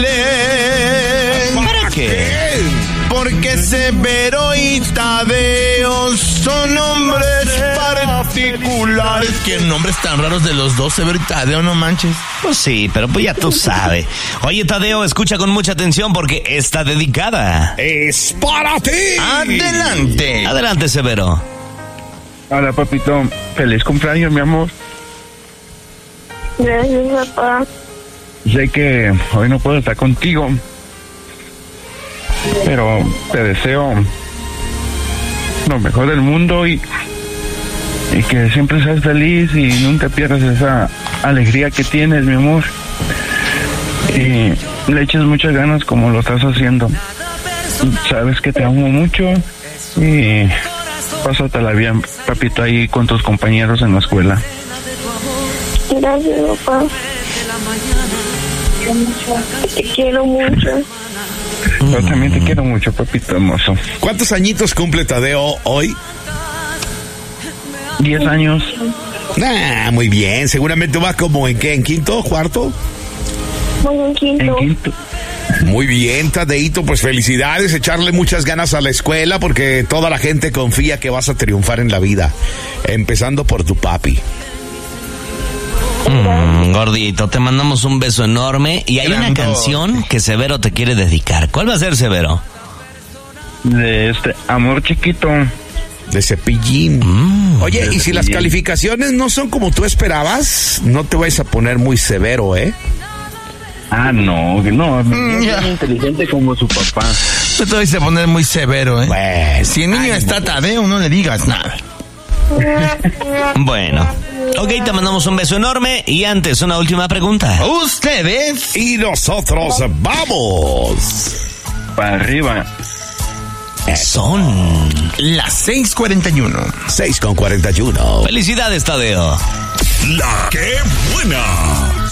¿Para qué? Porque Severo y Tadeo son nombres particulares. ¿Qué nombres tan raros de los dos, Severo y Tadeo, no manches? Pues sí, pero pues ya tú sabes. Oye, Tadeo, escucha con mucha atención porque está dedicada. ¡Es para ti! ¡Adelante! Adelante, Severo. Hola, papito. Feliz cumpleaños, mi amor. Gracias, papá. Sé que hoy no puedo estar contigo, pero te deseo lo mejor del mundo y que siempre seas feliz y nunca pierdas esa alegría que tienes, mi amor. Y le eches muchas ganas como lo estás haciendo. Sabes que te amo mucho y pásatela bien, papito, ahí con tus compañeros en la escuela. Gracias, papá. Te quiero mucho. Yo también te quiero mucho, papito hermoso. ¿Cuántos añitos cumple Tadeo hoy? 10 años. Muy bien. Seguramente va como ¿en qué? ¿En quinto? ¿Cuarto? Voy en quinto. Muy bien, Tadeito, pues felicidades, echarle muchas ganas a la escuela porque toda la gente confía que vas a triunfar en la vida, empezando por tu papi. Gordito, te mandamos un beso enorme y hay una canción que Severo te quiere dedicar. ¿Cuál va a ser, Severo? De Amor Chiquito. De Cepillín. Oye, y si las calificaciones no son como tú esperabas, no te vayas a poner muy severo, ¿eh? No es inteligente como su papá. No te vayas a poner muy severo, ¿eh? Bueno, si el niño está Tadeo, no le digas nada. Bueno, ok, te mandamos un beso enorme y antes una última pregunta. Ustedes y nosotros vamos para arriba. Son las 6:41. 6:41. Felicidades, Tadeo. La que buena.